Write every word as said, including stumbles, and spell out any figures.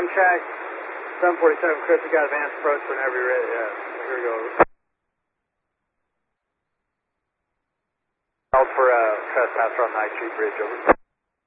track seven forty-seven, Chris, we got advanced approach whenever you're ready. Yeah, here we go. Out for uh, trespass on High Street Bridge, over.